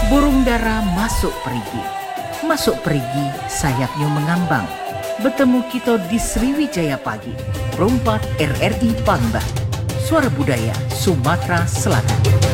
Burung dara masuk perigi. Masuk perigi, sayapnya mengambang. Bertemu kita di Sriwijaya Pagi. Perompat RRI Palembang. Suara Budaya Sumatera Selatan.